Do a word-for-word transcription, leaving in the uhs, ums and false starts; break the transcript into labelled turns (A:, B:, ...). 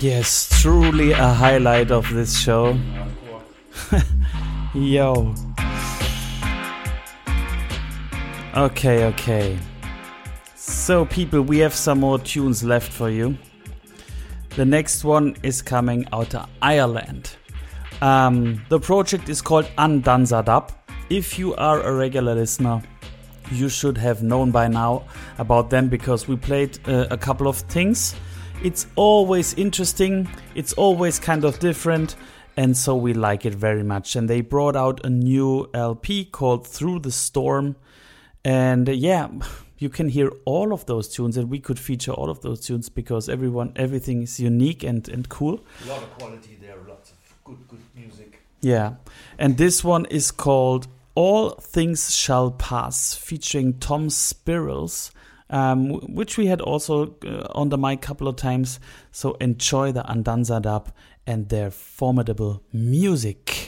A: Yes, truly a highlight of this show. Yo. Okay, okay. So, people, we have some more tunes left for you. The next one is coming out of Ireland. Um, the project is called Andanzadab. If you are a regular listener, you should have known by now about them because we played uh, a couple of things. It's always interesting, it's always kind of different, and so we like it very much. And they brought out a new L P called Through the Storm. And uh, yeah, you can hear all of those tunes, and we could feature all of those tunes because everyone, everything is unique and, and cool.
B: A lot of quality there, lots of good, good music.
A: Yeah, and this one is called All Things Shall Pass, featuring Tom Spirals, um, which we had also uh, on the mic a couple of times. So enjoy the Andanzadab and their formidable music.